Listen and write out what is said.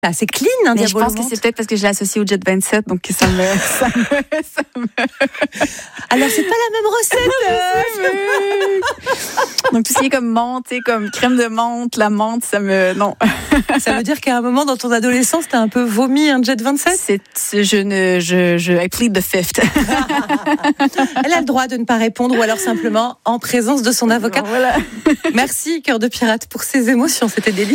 Ah, c'est clean, un Mais je Diabolo pense que menthe. c'est peut-être parce que je l'associe au Jet 27, donc ça me... Alors, c'est pas la même recette. Donc tout ce qui est comme menthe, comme crème de menthe, la menthe, ça me... Non. Ça veut dire qu'à un moment dans ton adolescence, t'as un peu vomi un Jet 27? I plead the fifth. Elle a le droit de ne pas répondre ou alors simplement en présence de son avocat. Voilà. Merci, Cœur de Pirate, pour ces émotions. C'était délicieux.